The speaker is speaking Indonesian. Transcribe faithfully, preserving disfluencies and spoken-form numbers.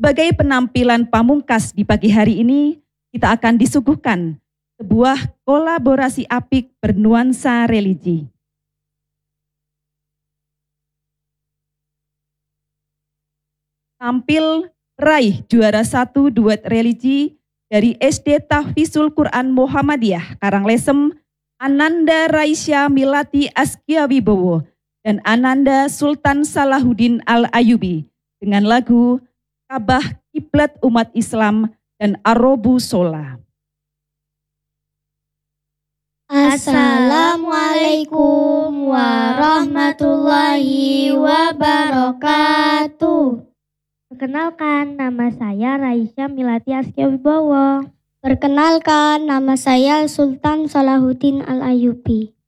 Sebagai penampilan pamungkas di pagi hari ini, kita akan disuguhkan sebuah kolaborasi apik bernuansa religi. Tampil raih juara satu duet religi dari S D Tahfizul Quran Muhammadiyah Karanglesem, Ananda Raisya Milati Askiawibowo dan Ananda Sultan Salahuddin Al-Ayubi dengan lagu Ka'bah Kiblat Umat Islam dan Arobu Sola. Assalamualaikum warahmatullahi wabarakatuh. Perkenalkan, nama saya Raisya Milati Askiawibowo. Perkenalkan, nama saya Sultan Salahuddin Al-Ayubi.